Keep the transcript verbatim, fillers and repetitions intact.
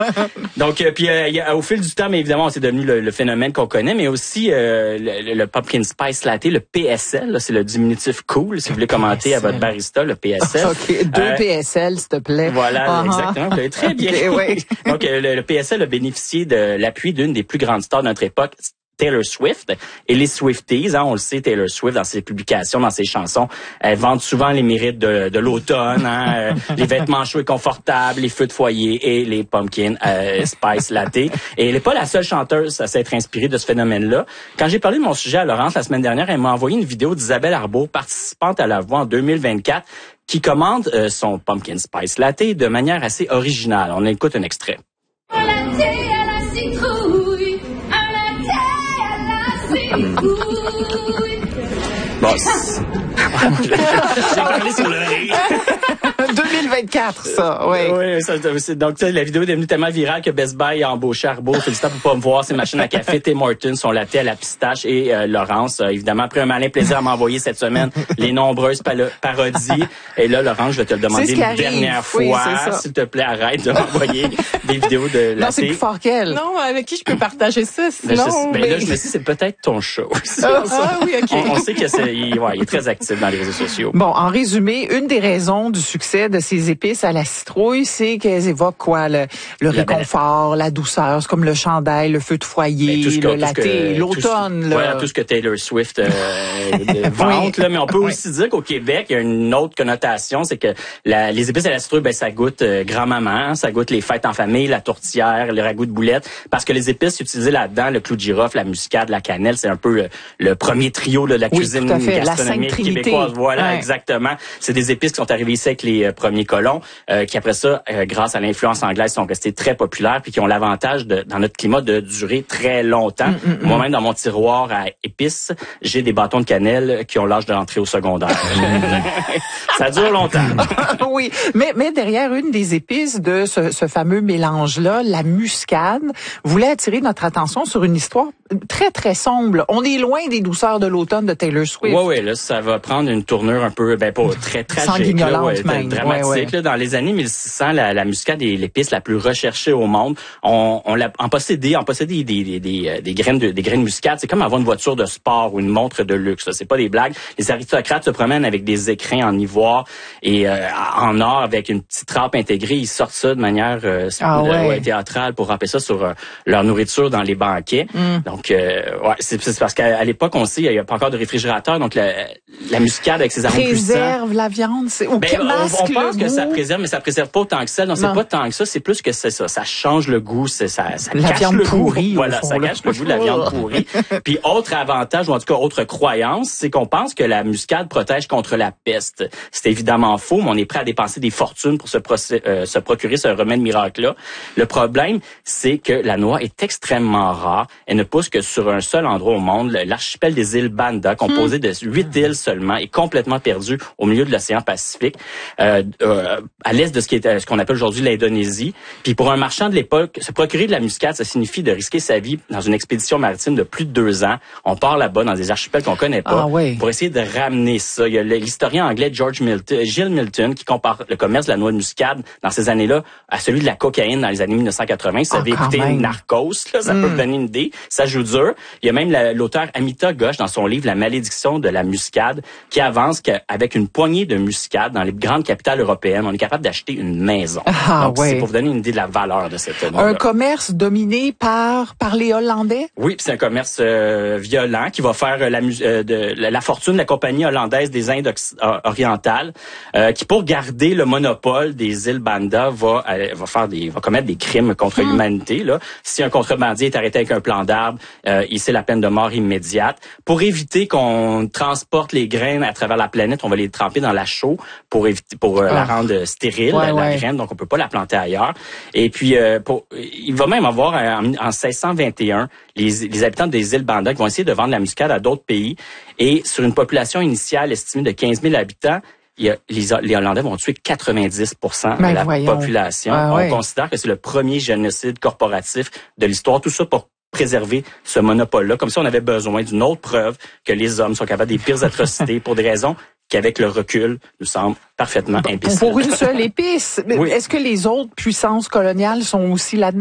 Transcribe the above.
Donc, euh, puis euh, y a, au fil du temps, mais évidemment, c'est devenu le, le phénomène qu'on connaît, mais aussi euh, le, le Pumpkin Spice Latte, le P S L, là, c'est le diminutif cool, si vous voulez commenter P S L. À votre barista, le P S L. OK, deux euh, P S L, s'il te plaît. Voilà, uh-huh. exactement, vous l'avez très bien. Okay, oui. Donc, euh, le, le P S L a bénéficié de l'appui d'une des plus grandes stars de notre époque, Taylor Swift. Et les Swifties, hein, on le sait, Taylor Swift, dans ses publications, dans ses chansons, elle vante souvent les mérites de, de l'automne, hein, euh, les vêtements chauds et confortables, les feux de foyer et les pumpkin euh, spice latte. Et elle n'est pas la seule chanteuse à s'être inspirée de ce phénomène-là. Quand j'ai parlé de mon sujet à Laurence la semaine dernière, elle m'a envoyé une vidéo d'Isabelle Arbault, participante à La Voix en deux mille vingt-quatre, qui commande euh, son pumpkin spice latte de manière assez originale. On écoute un extrait. Un latte à la citrouille, un latte à la citrouille. Bon, j'ai parlé sur le rire. deux mille vingt-quatre, ça, oui. Oui, ça, c'est, donc la vidéo est devenue tellement virale que Best Buy a embauché Arbault. Félicitations pour pas me voir, ses machines à café, Tim Hortons, son latte à la pistache et euh, Laurence, euh, évidemment, pris un malin plaisir à m'envoyer cette semaine les nombreuses palo- parodies. Et là, Laurence, je vais te le demander une arrive. dernière oui, fois. S'il te plaît, arrête de m'envoyer des vidéos de latte. Non, c'est plus fort qu'elle. Non, avec qui je peux partager ça, sinon... Ben, je, ben mais... là, je me dis, c'est peut-être ton show. Ah, ah oui, OK. On, on sait que c'est, il, ouais, il est très actif dans les réseaux sociaux. Bon, en résumé, une des raisons du succès de ces épices à la citrouille, c'est qu'elles évoquent quoi? Le, le réconfort, la douceur, c'est comme le chandail, le feu de foyer, que, le latte, l'automne. Tout, voilà, tout ce que Taylor Swift euh, vante. Oui. Là, mais on peut oui. aussi dire qu'au Québec, il y a une autre connotation, c'est que la, les épices à la citrouille, ben, ça goûte euh, grand-maman, ça goûte les fêtes en famille, la tourtière, le ragoût de boulettes, parce que les épices utilisées là-dedans, le clou de girofle, la muscade, la cannelle, c'est un peu le, le premier trio là, de la oui, cuisine gastronomique québécoise. Voilà, ouais. exactement. C'est des épices qui sont arrivées ici avec les euh, premiers colons, euh, qui après ça, euh, grâce à l'influence anglaise, sont restés très populaires, puis qui ont l'avantage de, dans notre climat de durer très longtemps. Mm, mm, Moi-même, dans mon tiroir à épices, j'ai des bâtons de cannelle qui ont l'âge de l'entrée au secondaire. Ça dure longtemps. Oui, mais, mais derrière une des épices de ce, ce fameux mélange-là, la muscade, voulait attirer notre attention sur une histoire très, très sombre. On est loin des douceurs de l'automne de Taylor Swift. Oui, oui, là, ça va prendre une tournure un peu, ben, pas très tragique, là, ouais, même. dramatique. Ouais, ouais. Là, dans les années mille six cents, la, la muscade est l'épice la plus recherchée au monde. On, on l'a, en posséder, en posséder des, des, des, des graines de, des graines muscade, c'est comme avoir une voiture de sport ou une montre de luxe. Là. C'est pas des blagues. Les aristocrates se promènent avec des écrins en ivoire et euh, en or avec une petite trappe intégrée. Ils sortent ça de manière euh, ah, ouais. ouais, théâtrale pour remplir ça sur euh, leur nourriture dans les banquets. Mm. Donc, euh, ouais, c'est, c'est parce qu'à à l'époque, on sait, il n'y a pas encore de réfrigérateur, donc la, la muscade avec ses arômes puissants. Préserve la viande, c'est ou ben, masque on, on pense le que goût. Ça préserve, mais ça préserve pas autant que ça. Non, c'est non. pas tant que ça. C'est plus que c'est ça. Ça change le goût, c'est ça, ça la cache viande le pourrie, goût. Voilà, fond, ça là. cache le goût de la viande pourrie. Puis autre avantage, ou en tout cas autre croyance, c'est qu'on pense que la muscade protège contre la peste. C'est évidemment faux, mais on est prêt à dépenser des fortunes pour se, procé- euh, se procurer ce remède miracle-là. Le problème, c'est que la noix est extrêmement rare. Elle ne pousse que sur un seul endroit au monde, l'archipel des îles Banda, composé de huit îles seulement, est complètement perdu au milieu de l'océan Pacifique, euh, euh, à l'est de ce qui est ce qu'on appelle aujourd'hui l'Indonésie. Puis pour un marchand de l'époque, se procurer de la muscade, ça signifie de risquer sa vie dans une expédition maritime de plus de deux ans. On part là-bas dans des archipels qu'on connaît pas ah, ouais. pour essayer de ramener ça. Il y a l'historien anglais George Milton, Gill Milton qui compare le commerce de la noix de muscade dans ces années-là à celui de la cocaïne dans les années mille neuf cent quatre-vingts. Ça avait ah, écouté même. Narcos, là, ça mm. peut vous donner une idée. Ça joue dur. Il y a même la, l'auteur Amita Ghosh dans son livre La malédiction de la muscade qui avance qu'avec une poignée de muscade dans les grandes capitales européennes, on est capable d'acheter une maison. Ah, Donc, ouais. c'est pour vous donner une idée de la valeur de cette noix. Un commerce dominé par par les Hollandais? Oui, puis c'est un commerce euh, violent qui va faire la, euh, de, la, la fortune de la compagnie hollandaise des Indes ox- orientales, euh, qui pour garder le monopole des îles Banda va euh, va faire des va commettre des crimes contre mmh. l'humanité. Là, si un contrebandier est arrêté avec un plan d'arbre, euh, il c'est la peine de mort immédiate. Pour éviter qu'on transporte les graines à travers la planète, on va les tremper dans la chaux pour éviter pour euh, oh. la rendre stérile, ouais, la ouais. graine, donc on peut pas la planter ailleurs. Et puis euh, pour, il va même avoir en, en seize cent vingt et un les, les habitants des îles Banda qui vont essayer de vendre la muscade à d'autres pays. Et sur une population initiale estimée de quinze mille habitants, il y a, les, les Hollandais vont tuer quatre-vingt-dix pour cent de la voyons. population. Ah, on ouais. considère que c'est le premier génocide corporatif de l'histoire. Tout ça pour préserver ce monopole-là. Comme si on avait besoin d'une autre preuve que les hommes sont capables des pires atrocités pour des raisons qui, avec le recul, nous semble parfaitement imbécile. Pour une seule épice. Oui. Est-ce que les autres puissances coloniales sont aussi là-dedans?